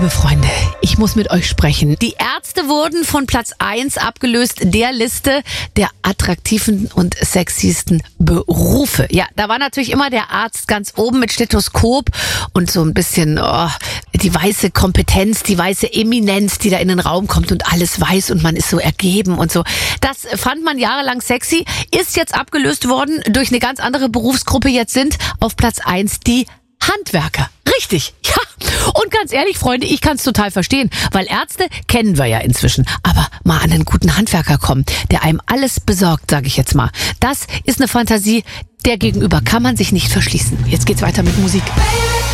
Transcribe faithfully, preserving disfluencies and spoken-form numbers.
Liebe Freunde, ich muss mit euch sprechen. Die Ärzte wurden von Platz eins abgelöst der Liste der attraktiven und sexiesten Berufe. Ja, da war natürlich immer der Arzt ganz oben mit Stethoskop und so ein bisschen oh, die weiße Kompetenz, die weiße Eminenz, die da in den Raum kommt und alles weiß und man ist so ergeben und so. Das fand man jahrelang sexy, ist jetzt abgelöst worden durch eine ganz andere Berufsgruppe. Jetzt sind auf Platz eins die Handwerker. Richtig, ja. Und ganz ehrlich, Freunde, ich kann es total verstehen, weil Ärzte kennen wir ja inzwischen. Aber mal an einen guten Handwerker kommen, der einem alles besorgt, sage ich jetzt mal. Das ist eine Fantasie, der gegenüber kann man sich nicht verschließen. Jetzt geht's weiter mit Musik.